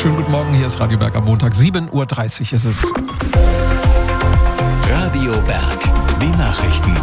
Schönen guten Morgen, hier ist Radio Berg am Montag. 7.30 Uhr ist es. Radio Berg, die Nachrichten.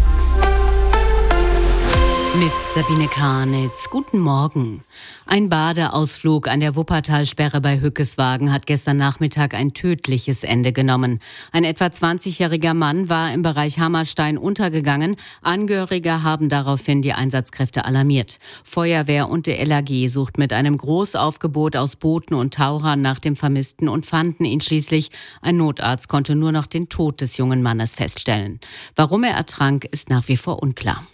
Mit Sabine Karnitz. Guten Morgen. Ein Badeausflug an der Wuppertalsperre bei Hückeswagen hat gestern Nachmittag ein tödliches Ende genommen. Ein etwa 20-jähriger Mann war im Bereich Hammerstein untergegangen. Angehörige haben daraufhin die Einsatzkräfte alarmiert. Feuerwehr und der LAG sucht mit einem Großaufgebot aus Booten und Tauchern nach dem Vermissten und fanden ihn schließlich. Ein Notarzt konnte nur noch den Tod des jungen Mannes feststellen. Warum er ertrank, ist nach wie vor unklar.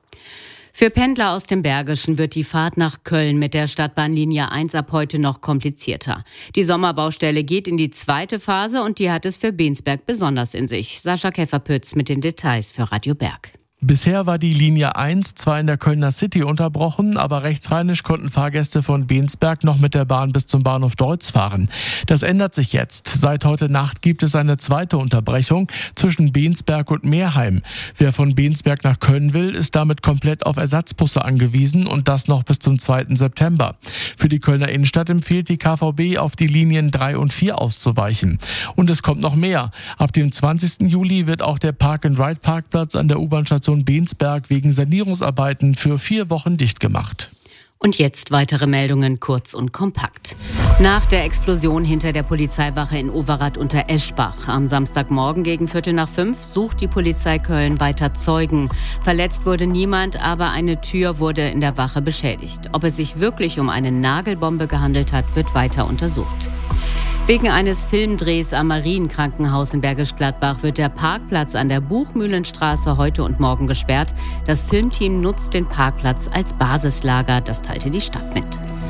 Für Pendler aus dem Bergischen wird die Fahrt nach Köln mit der Stadtbahnlinie 1 ab heute noch komplizierter. Die Sommerbaustelle geht in die zweite Phase und die hat es für Bensberg besonders in sich. Sascha Käferpütz mit den Details für Radio Berg. Bisher war die Linie 1 zwar in der Kölner City unterbrochen, aber rechtsrheinisch konnten Fahrgäste von Bensberg noch mit der Bahn bis zum Bahnhof Deutz fahren. Das ändert sich jetzt. Seit heute Nacht gibt es eine zweite Unterbrechung zwischen Bensberg und Meerheim. Wer von Bensberg nach Köln will, ist damit komplett auf Ersatzbusse angewiesen und das noch bis zum 2. September. Für die Kölner Innenstadt empfiehlt die KVB, auf die Linien 3 und 4 auszuweichen. Und es kommt noch mehr. Ab dem 20. Juli wird auch der Park-and-Ride-Parkplatz an der U-Bahn-Station Bensberg wegen Sanierungsarbeiten für 4 Wochen dicht gemacht. Und jetzt weitere Meldungen, kurz und kompakt. Nach der Explosion hinter der Polizeiwache in Overath unter Eschbach am Samstagmorgen gegen 4:45 sucht die Polizei Köln weiter Zeugen. Verletzt wurde niemand, aber eine Tür wurde in der Wache beschädigt. Ob es sich wirklich um eine Nagelbombe gehandelt hat, wird weiter untersucht. Wegen eines Filmdrehs am Marienkrankenhaus in Bergisch Gladbach wird der Parkplatz an der Buchmühlenstraße heute und morgen gesperrt. Das Filmteam nutzt den Parkplatz als Basislager, das teilte die Stadt mit.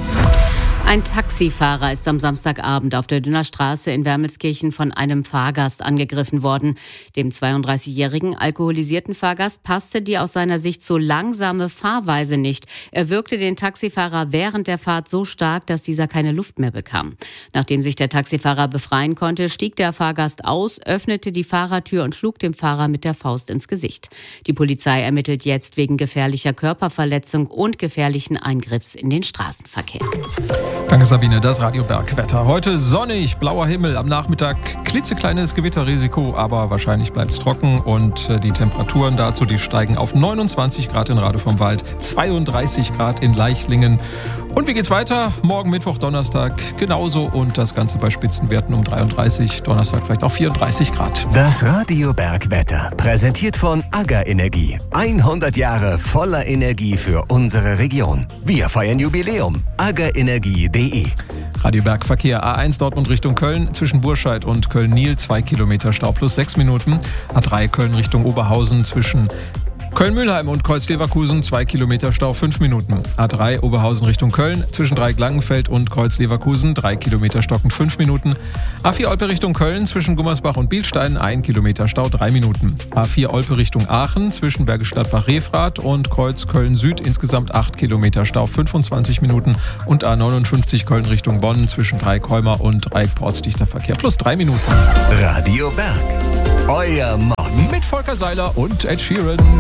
Ein Taxifahrer ist am Samstagabend auf der Dünner Straße in Wermelskirchen von einem Fahrgast angegriffen worden. Dem 32-jährigen alkoholisierten Fahrgast passte die aus seiner Sicht so langsame Fahrweise nicht. Er würgte den Taxifahrer während der Fahrt so stark, dass dieser keine Luft mehr bekam. Nachdem sich der Taxifahrer befreien konnte, stieg der Fahrgast aus, öffnete die Fahrertür und schlug dem Fahrer mit der Faust ins Gesicht. Die Polizei ermittelt jetzt wegen gefährlicher Körperverletzung und gefährlichen Eingriffs in den Straßenverkehr. Danke Sabine, das Radio Bergwetter. Heute sonnig, blauer Himmel, am Nachmittag klitzekleines Gewitterrisiko, aber wahrscheinlich bleibt es trocken und die Temperaturen dazu, die steigen auf 29 Grad in Rade vom Wald, 32 Grad in Leichlingen. Und wie geht's weiter? Morgen, Mittwoch, Donnerstag genauso und das Ganze bei Spitzenwerten um 33, Donnerstag vielleicht auch 34 Grad. Das Radio Bergwetter, präsentiert von AGA Energie. 100 Jahre voller Energie für unsere Region. Wir feiern Jubiläum. agaenergie.de. Radio Bergverkehr A1 Dortmund Richtung Köln, zwischen Burscheid und Köln-Niel 2 Kilometer Stau plus 6 Minuten. A3 Köln Richtung Oberhausen zwischen Köln-Mühlheim und Kreuz-Leverkusen 2 Kilometer Stau 5 Minuten. A3 Oberhausen Richtung Köln zwischen Dreieck-Langenfeld und Kreuz-Leverkusen 3 Kilometer stockend 5 Minuten. A4 Olpe Richtung Köln zwischen Gummersbach und Bielstein 1 Kilometer Stau 3 Minuten. A4 Olpe Richtung Aachen zwischen Bergisch Gladbach-Refrath und Kreuz Köln-Süd insgesamt 8 Kilometer Stau 25 Minuten. Und A59 Köln Richtung Bonn zwischen Dreieck-Holmer und Dreieck-Portsdichter Verkehr plus 3 Minuten. Radio Berg, euer Morgen. Mit Volker Seiler und Ed Sheeran.